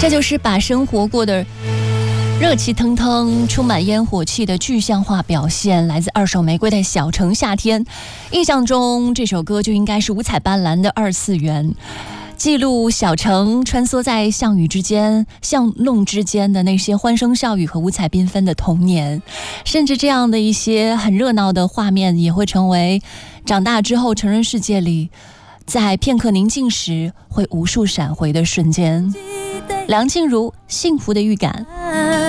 这就是把生活过得热气腾腾、充满烟火气的具象化表现，来自二手玫瑰的《小城夏天》。印象中，这首歌就应该是五彩斑斓的二次元，记录小城穿梭在巷宇之间、巷弄之间的那些欢声笑语和五彩缤纷的童年。甚至这样的一些很热闹的画面，也会成为长大之后成人世界里，在片刻宁静时会无数闪回的瞬间。梁静茹，幸福的预感。